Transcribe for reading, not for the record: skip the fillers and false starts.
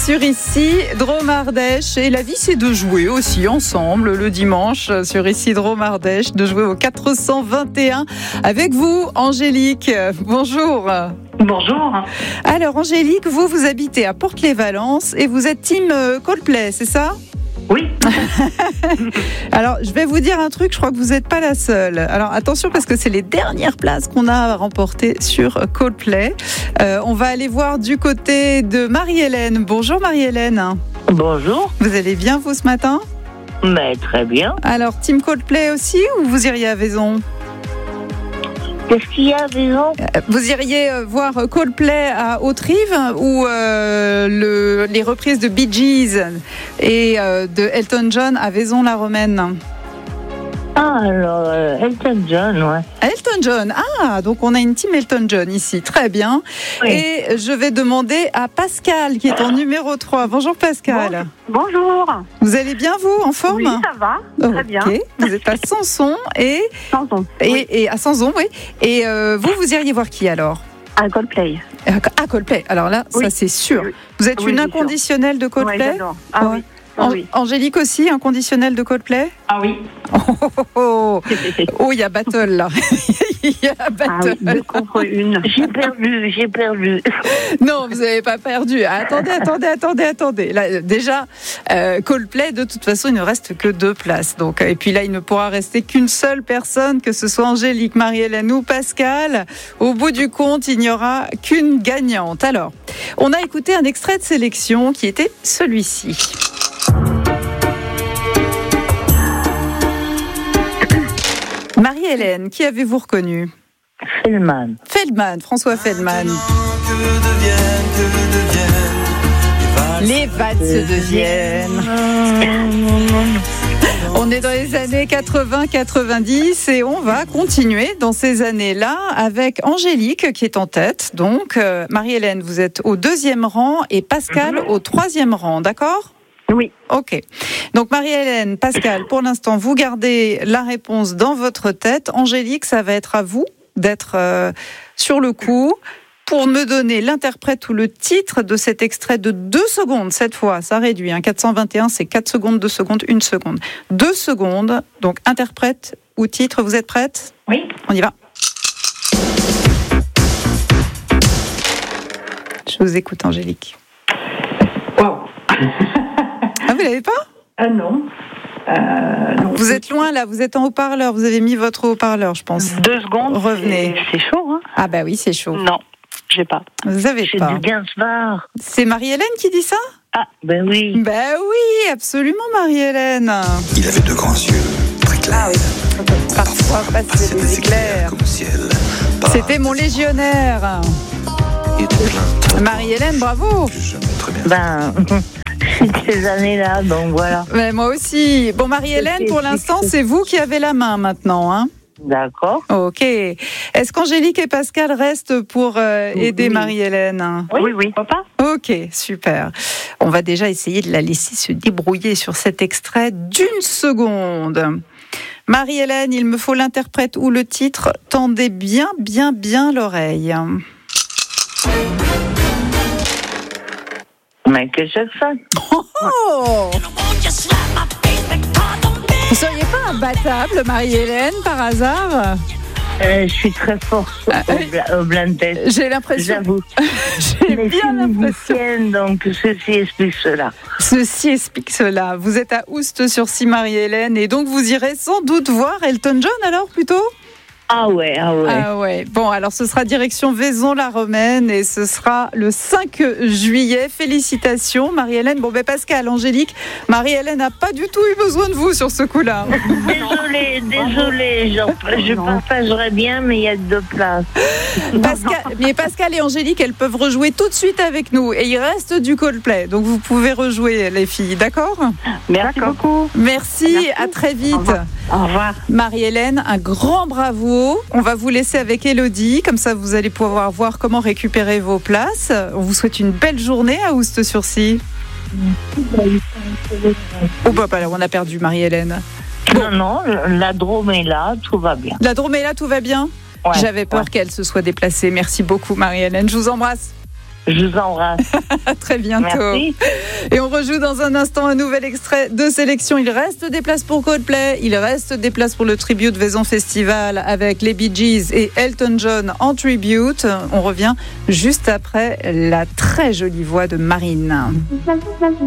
sur ici, Drôme Ardèche. Et la vie, c'est de jouer aussi ensemble le dimanche sur ici, Drôme Ardèche, de jouer au 421 avec vous, Angélique. Bonjour. Bonjour. Alors, Angélique, vous habitez à Port-les-Valence et vous êtes team Coldplay, c'est ça ? Oui. Alors, je vais vous dire un truc, je crois que vous n'êtes pas la seule. Alors, attention, parce que c'est les dernières places qu'on a remportées sur Coldplay. On va aller voir du côté de Marie-Hélène. Bonjour Marie-Hélène. Bonjour. Vous allez bien, vous, ce matin ? Mais très bien. Alors, team Coldplay aussi, ou vous iriez à Vaison ? Qu'est-ce qu'il y a, Vaison ? Vous iriez voir Coldplay à Haute-Rive ou les reprises de Bee Gees et de Elton John à Vaison-la-Romaine ? Ah, alors, Elton John, ouais. Elton John, donc on a une team Elton John ici, très bien. Oui. Et je vais demander à Pascal qui est en numéro 3. Bonjour Pascal. Bonjour. Vous allez bien, vous, en forme ? Oui, ça va. Très bien. Vous êtes à Sanson et Sanson. à Sanson, oui. Et vous iriez voir qui alors ? À Coldplay. À Coldplay. Alors là, Oui. ça c'est sûr. Oui. Vous êtes Oui, une bien inconditionnelle de Ouais, Coldplay ? j'adore. Ah Ouais. oui. Ah oui. Angélique aussi, inconditionnelle de Coldplay ? Ah oui. Oh, il y a battle là. Il y a Ah battle. oui, 2 contre 1. J'ai perdu. Non, vous n'avez pas perdu. Attendez. Là, déjà, Coldplay, de toute façon, il ne reste que 2 places. Donc, et puis là, il ne pourra rester qu'une seule personne, que ce soit Angélique, Marie-Hélène ou Pascal. Au bout du compte, il n'y aura qu'une gagnante. Alors, on a écouté un extrait de sélection qui était celui-ci. Marie-Hélène, qui avez-vous reconnu ? Feldman. François Feldman. Les valses de Vienne. On est dans les années 80-90 et on va continuer dans ces années-là avec Angélique qui est en tête. Donc, Marie-Hélène, vous êtes au 2e rang et Pascal au 3e rang, d'accord ? Oui. Ok. Donc Marie-Hélène, Pascal, pour l'instant, vous gardez la réponse dans votre tête. Angélique, ça va être à vous d'être sur le coup pour me donner l'interprète ou le titre de cet extrait de 2 secondes. Cette fois, ça réduit. 421, c'est 4 secondes, 2 secondes, 1 seconde. 2 secondes. Donc interprète ou titre, vous êtes prête ? Oui. On y va. Je vous écoute, Angélique. Wow. Ah, vous l'avez pas ? Non. Vous êtes loin là, vous êtes en haut-parleur, vous avez mis votre haut-parleur, je pense. 2 secondes. Revenez. C'est chaud, hein ? Ah bah oui, c'est chaud. Non, j'ai pas. Vous savez C'est pas. du Gainsbourg. C'est Marie-Hélène qui dit ça ? Ah, ben oui. Ben oui, absolument Marie-Hélène. Il avait 2 grands yeux, très clairs. Ah oui, parfois passer des éclairs. Comme au ciel. C'était mon légionnaire. Il était plein. Marie-Hélène, bravo. Plus jamais très bien. Ben, c'est ces années-là, donc voilà. Mais moi aussi. Bon, Marie-Hélène, pour l'instant, c'est vous qui avez la main maintenant, hein ? D'accord. Ok. Est-ce qu'Angélique et Pascal restent pour aider Oui. Marie-Hélène ? Oui. Papa ? Ok, super. On va déjà essayer de la laisser se débrouiller sur cet extrait d'1 seconde. Marie-Hélène, il me faut l'interprète ou le titre. Tendez bien l'oreille. Michael Jackson. Oh! Vous seriez pas imbattable, Marie-Hélène, par hasard ? Je suis très forte au blind test. J'ai l'impression. J'avoue. J'ai Mais bien je suis l'impression. musicienne, donc ceci explique cela. Ceci explique cela. Vous êtes à Oust-sur-Sy, Marie-Hélène, et donc vous irez sans doute voir Elton John alors plutôt ? Ah ouais. Ah ouais. Bon, alors ce sera direction Vaison-la-Romaine et ce sera le 5 juillet. Félicitations, Marie-Hélène. Bon, ben Pascal, Angélique, Marie-Hélène n'a pas du tout eu besoin de vous sur ce coup-là. Désolée, je partagerais bien, mais il y a 2 places. Pascal et Angélique, elles peuvent rejouer tout de suite avec nous. Et il reste du Coldplay, donc vous pouvez rejouer, les filles, d'accord ? Merci beaucoup. Merci, à très vite. Au revoir. Marie-Hélène, un grand bravo. On va vous laisser avec Élodie, comme ça vous allez pouvoir voir comment récupérer vos places. On vous souhaite une belle journée à Oust-sur-Sy. Oh bah on a perdu Marie-Hélène. Non, la Drôme est là, tout va bien. La Drôme est là, tout va bien ? Ouais, J'avais peur qu'elle se soit déplacée. Merci beaucoup Marie-Hélène, je vous embrasse. Je vous embrasse. À très bientôt. Merci. Et on rejoue dans un instant un nouvel extrait de sélection. Il reste des places pour Coldplay, il reste des places pour le Tribute Vaison Festival avec les Bee Gees et Elton John en tribute. On revient juste après la très jolie voix de Marine.